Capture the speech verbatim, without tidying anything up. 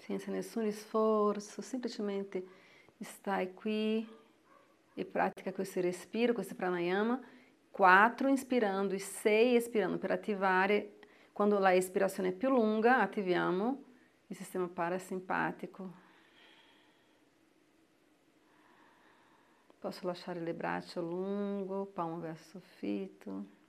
senza nessun sforzo, semplicemente stai qui e pratica questo respiro, questo pranayama. Quattro inspirando e sei espirando per attivare. Quando a respirazione è più lunga, attiviamo il sistema parasimpatico. Posso lasciare le braccia lungo, palmo verso soffitto.